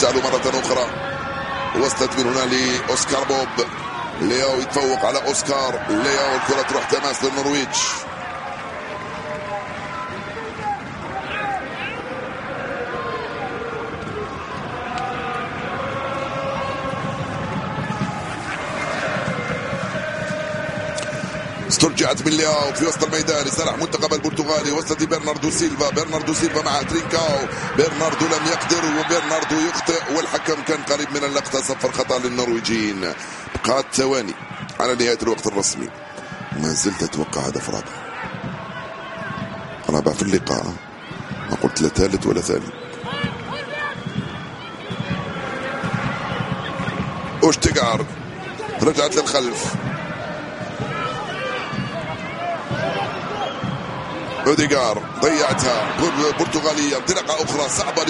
ترجع له مرة أخرى، وصلت من هنا لأوسكار بوب. لياو يتفوق على أوسكار. لياو الكرة تروح تماس للنرويج. استرجعت من لياو في وسط الميدان لصالح منتخب البرتغالي. وصلت لبرناردو سيلفا. برناردو سيلفا مع ترينكاو. برناردو لم يقدر وبرناردو يخطئ، والحكم كان قريب من اللقطة. صفر خطأ للنرويجيين. بقات ثواني على نهاية الوقت الرسمي. ما زلت أتوقع هدف رابع في اللقاء. ما قلت لا ثالث ولا ثاني. أوشتيغار رجعت للخلف. اوديغار ضيعتها. برتغالية انطلاقة أخرى صعبة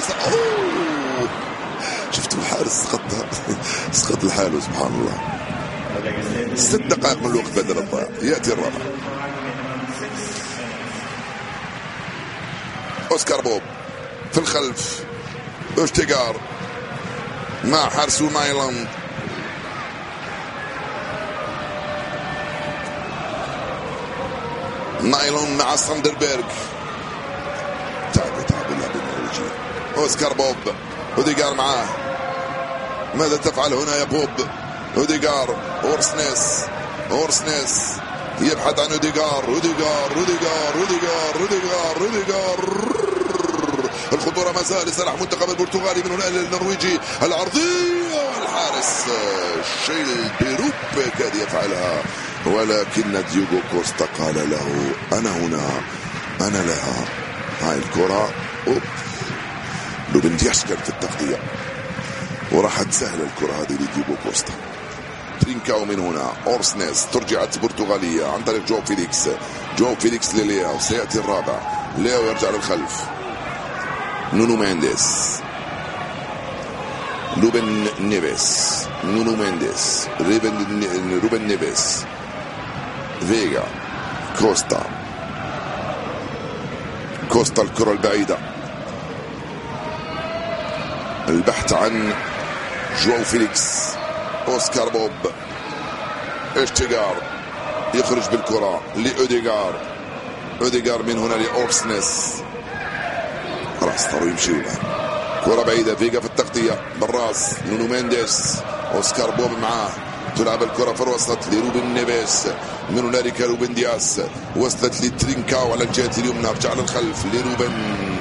شفتوا الحارس سقط الحارس سبحان الله. 6 دقائق من الوقت بدل الضائع. يأتي الرابع. أوسكار بوب في الخلف. أوشتيغار مع حارس مايلاند. نايلون مع ساندربيرغ. تعب اللاعب النرويجي. أوسكار بوب. أوديغار معاه. ماذا تفعل هنا يا بوب؟ أوديغار. أورسنيس يبحث عن أوديغار. الخطورة ما زال لصالح منتخب البرتغالي من هنا للنرويجي. العرضية والحارس شيل بيروب كاد يفعلها، ولكن ديوغو كوستا قال له أنا هنا أنا لها. هاي الكرة لوبن دياش كان في التغطية وراحت سهلة الكرة هذه لديوغو كوستا. ترينكاو من هنا. أورسنيس ترجعت برتغالية عن طريق جو فيليكس للياو. سيأتي الرابع. لياو يرجع للخلف. نونو مينديس. روبن نيفيس. فيغا. كوستا الكرة البعيدة. البحث عن جواو فيليكس. أوسكار بوب. أوشتيغار يخرج بالكرة لأوديغار من هنا لأورسنيس. خلاص صاروا يمشي الآن. كرة بعيدة. فيغا في التغطية بالراس. نونو مينديس. أوسكار بوب معاه. تلعب الكرة في الوسط لروبن نيفيس. من هنالك روبن دياس. وصلت لترينكاو على الجهة اليمنى. رجع للخلف لروبن.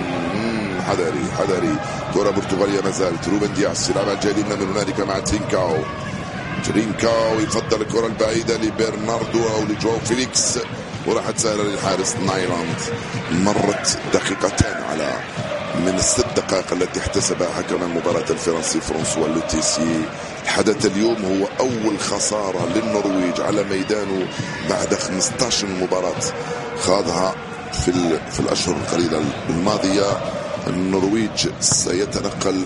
حذري كرة برتغالية ما زالت. روبن دياس يلعب على الجهة اليمنى من هنالك مع ترينكاو يفضل الكرة البعيدة لبرناردو أو لجواو فيليكس، وراحت سهلة للحارس نايلاند. مرت دقيقتان على من ال6 دقائق التي احتسبها حكم المباراة الفرنسي فرانسوا لوتيسي. الحدث اليوم هو أول خسارة للنرويج على ميدانه بعد 15 مباراة خاضها في الأشهر القليلة الماضية. النرويج سيتنقل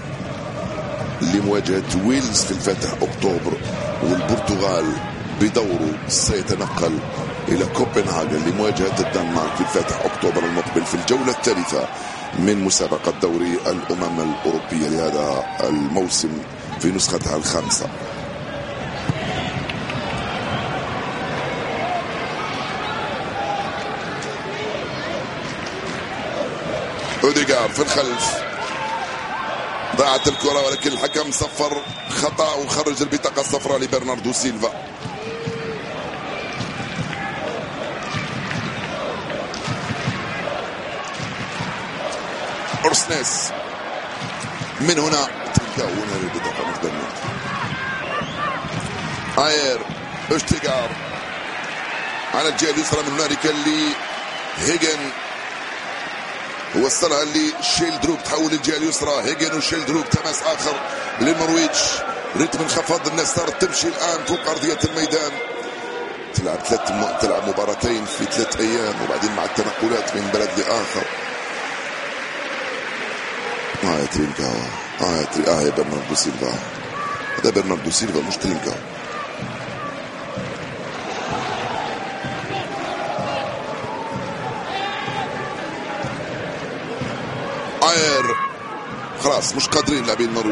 لمواجهة ويلز في الفاتح أكتوبر، والبرتغال بدوره سيتنقل إلى كوبنهاغن لمواجهة الدنمارك في الفاتح أكتوبر المقبل في الجولة الثالثة من مسابقة دوري الأمم الأوروبية لهذا الموسم في نسختها الخامسة. أوديغار في الخلف. ضاعت الكرة ولكن الحكم صفر خطأ وخرج البطاقة الصفراء لبرناردو سيلفا. أورسنيس من هنا تلقاون هذه البطاقة مش برناردو. اير أوشتيغار على الجهة اليسرى من هنالك اللي هيجن وصلها لشيلدروك. تحول للجهه اليسرى. هيجن وشيلدروك تماس اخر للنرويج. رتم انخفاض. الناس صارت تمشي الان فوق ارضيه الميدان. تلعب مباراتين في 3 ايام وبعدين مع التنقلات من بلد لاخر. يا ترينكاو. يا برناردو سيلفا. هذا برناردو سيلفا مش ترينكاو. خلاص مش قادرين لاعبين النرويج.